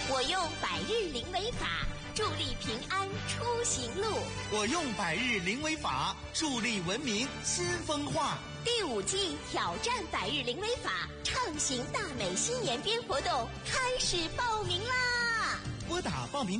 我用百日零违法助力平安出行路， 我用百日零违法助力文明新风化。 第5季挑战百日零违法畅行大美新年编活动开始报名啦！ 拨打报名